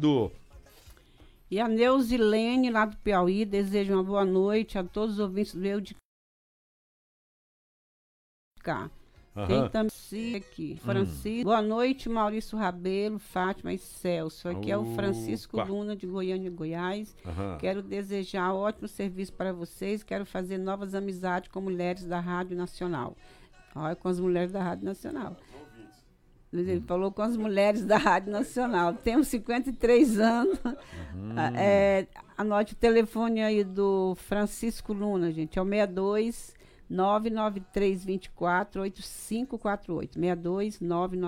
obrigado. E a Neuzilene, lá do Piauí, deseja uma boa noite a todos os ouvintes do Eu de Cá. Tem também aqui, Francisco. Boa noite, Maurício Rabelo, Fátima e Celso. Aqui é o Francisco Luna, de Goiânia, Goiás. Quero desejar ótimo serviço para vocês. Quero fazer novas amizades com mulheres da Rádio Nacional. Olha, com as mulheres da Rádio Nacional. Ele falou com as mulheres da Rádio Nacional. Tenho 53 anos. Anote o telefone aí do Francisco Luna, gente. É o 62 99324-8548. 62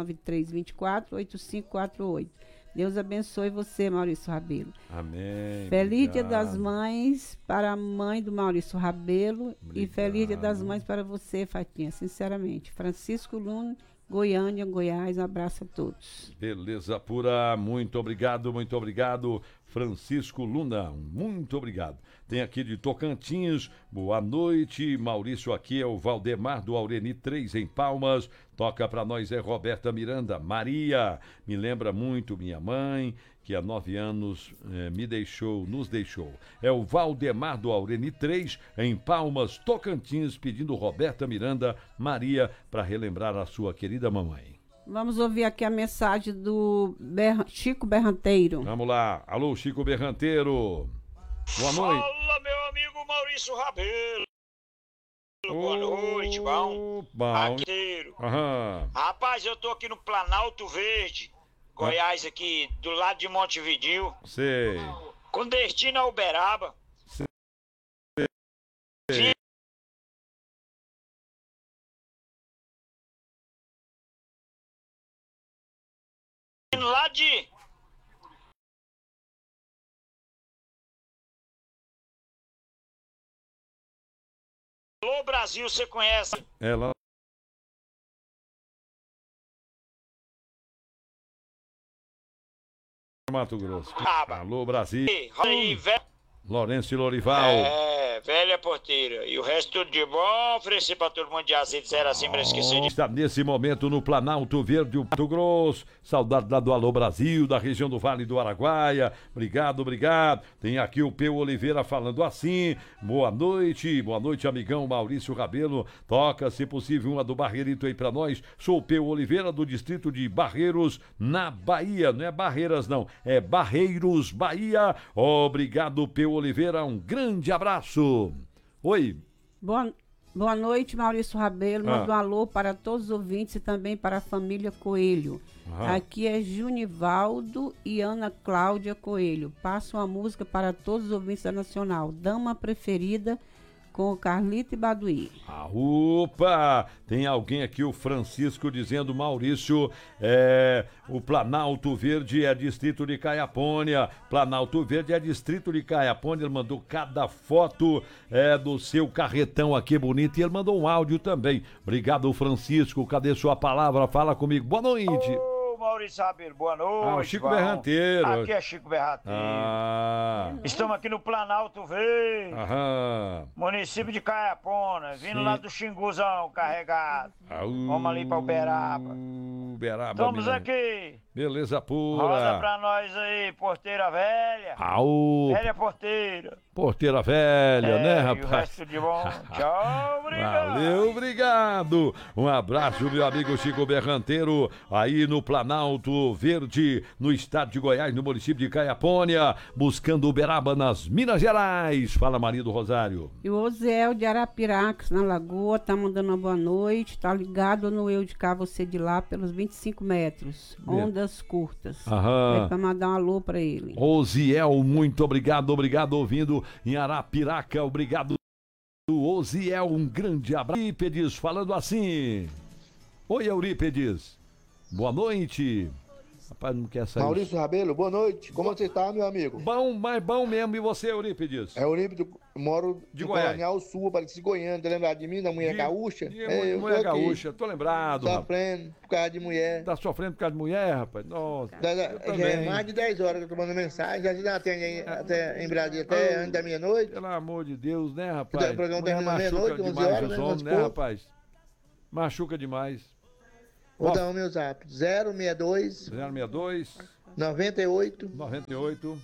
99324-8548. Deus abençoe você, Maurício Rabelo. Amém. Feliz Dia das Mães para a mãe do Maurício Rabelo. E feliz Dia das Mães para você, Fatinha, sinceramente. Francisco Luna, Goiânia, Goiás. Um abraço a todos. Beleza pura, muito obrigado, Francisco Luna, muito obrigado. Tem aqui de Tocantins, boa noite, Maurício, aqui é o Valdemar do Aureni 3 em Palmas, toca pra nós é Roberta Miranda. Maria, me lembra muito minha mãe, que há 9 anos nos deixou. É o Valdemar do Aureni 3 em Palmas, Tocantins, pedindo Roberta Miranda, Maria, para relembrar a sua querida mamãe. Vamos ouvir aqui a mensagem do Chico Berranteiro. Vamos lá. Alô, Chico Berranteiro. Boa noite. Fala, meu amigo Maurício Rabelo. Boa noite, bom? Aqui. Rapaz, eu tô aqui no Planalto Verde, Goiás, aqui do lado de Montevidéu. Sei. Com destino a Uberaba. Sei. Lá de... Alô, Brasil, você conhece? É lá. Mato Grosso. Alô, Brasil. Lourenço e Lorival. Velha porteira. E o resto tudo de bom. Ofereci pra todo mundo de azeite, zero assim, pra esquecer de... Está nesse momento no Planalto Verde, o Mato Grosso. Saudade lá do Alô Brasil, da região do Vale do Araguaia. Obrigado. Tem aqui o Peu Oliveira falando assim. Boa noite, amigão Maurício Rabelo. Toca, se possível, uma do Barreirito aí pra nós. Sou o Peu Oliveira, do distrito de Barreiros, na Bahia. Não é Barreiras, não. É Barreiros, Bahia. Obrigado, Peu Oliveira. Um grande abraço. Oi. Boa noite, Maurício Rabelo. Manda um alô para todos os ouvintes e também para a família Coelho. Aqui é Junivaldo e Ana Cláudia Coelho. Passa uma música para todos os ouvintes da Nacional. Dama Preferida, com Carlito e Baduí. Opa! Tem alguém aqui, o Francisco, dizendo, Maurício, o Planalto Verde é distrito de Caiapônia. Planalto Verde é distrito de Caiapônia. Ele mandou cada foto do seu carretão aqui bonito e ele mandou um áudio também. Obrigado, Francisco. Cadê sua palavra? Fala comigo. Boa noite. Maurício Rabelo, boa noite. O Chico Berranteiro. Aqui é Chico Berranteiro. Estamos aqui no Planalto Verde, município de Caiapônia, vindo lá do Xinguzão carregado. Vamos ali pra Uberaba. Estamos aqui. Beleza pura. Roda pra nós aí, porteira velha. Velha porteira. Porteira velha, né, rapaz? E o resto de bom. Tchau, obrigado. Valeu, obrigado. Um abraço, meu amigo Chico Berranteiro, aí no Planalto Verde, no estado de Goiás, no município de Caiapônia, buscando Uberaba, nas Minas Gerais. Fala, Maria do Rosário. E o Oziel de Arapiraca, na Lagoa, tá mandando uma boa noite. Tá ligado no Eu de Cá, você de lá, pelos 25 metros. Ondas curtas. É pra mandar um alô pra ele. Oziel, muito obrigado, ouvindo em Arapiraca, obrigado, Oziel, um grande abraço. Eurípedes falando assim. Oi, Eurípedes. Boa noite. Rapaz, não quer sair. Maurício Rabelo, boa noite. Como você está, meu amigo? Bom, mas bom mesmo. E você, Eurípedes? É Eurípides, moro de Goiás. Colonial Sul, Aparecida de Goiânia. Tá lembrado de mim, da mulher gaúcha? Mulher gaúcha, tô lembrado. Sofrendo por causa de mulher. Tá sofrendo por causa de mulher, rapaz? Nossa. Já é mais de 10 horas que eu tô mandando mensagem. Já tem até em Brasília, até antes da meia-noite. Pelo amor de Deus, né, rapaz? O programa termina meia-noite, 11 horas, né, rapaz? Machuca demais. Vou dar o meu zap, 062 98 98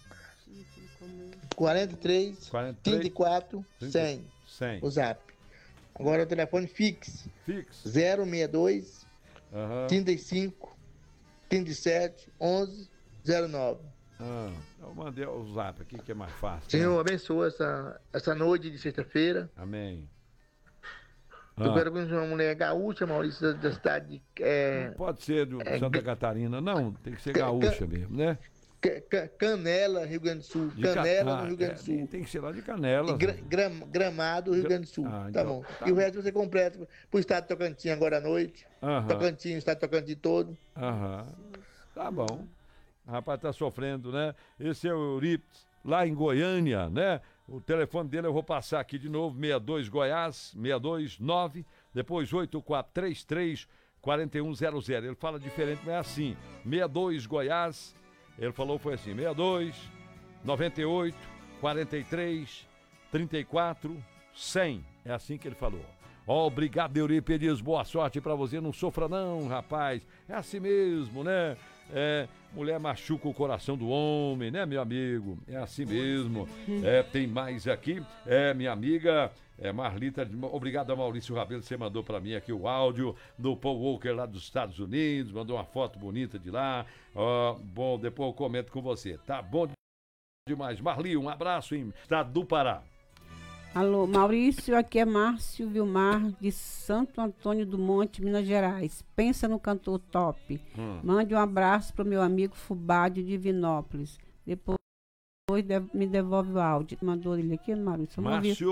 43 34 100. O zap. Agora o telefone fixo. 062 35 37 11 09. Eu mandei o zap aqui que é mais fácil. Senhor, abençoa essa noite de sexta-feira. Amém. Eu quero conhecer uma mulher gaúcha, Maurício, da cidade de... Não pode ser de Santa Catarina, não. Tem que ser gaúcha mesmo, né? Canela, Rio Grande do Sul. Canela, no Rio Grande do Sul. Tem que ser lá de Canela. Gramado, Rio Grande do Sul. Tá bom. E o resto você completa pro estado de Tocantins agora à noite. Tocantins, o estado de Tocantins todo. Tá bom. O rapaz tá sofrendo, né? Esse é o Euripides, lá em Goiânia, né? O telefone dele eu vou passar aqui de novo, 62 Goiás, 629, depois 8433 4100. Ele fala diferente, mas é assim, 62 Goiás, ele falou foi assim, 62 98 43 34 100. É assim que ele falou. Obrigado, Eurípides, boa sorte pra você, não sofra não, rapaz. É assim mesmo, né? Mulher machuca o coração do homem, né, meu amigo? É assim mesmo. Tem mais aqui. Minha amiga Marlita, obrigado a Maurício Rabelo, você mandou pra mim aqui o áudio do Paul Walker lá dos Estados Unidos, mandou uma foto bonita de lá. Bom, depois eu comento com você. Tá bom demais. Marli, um abraço em Estado do Pará. Alô, Maurício, aqui é Márcio Vilmar, de Santo Antônio do Monte, Minas Gerais. Pensa no cantor top. Mande um abraço pro meu amigo Fubá de Divinópolis. Depois me devolve o áudio. Mandou ele aqui, Maurício.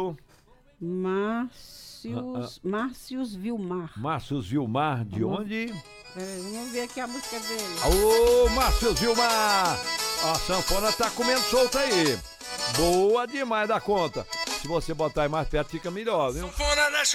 Márcios Vilmar. Márcios Vilmar, de onde? Vamos ver aqui a música dele. Ô, Márcios Vilmar! A sanfona tá comendo solta aí. Boa demais da conta. Se você botar aí mais perto, fica melhor, viu?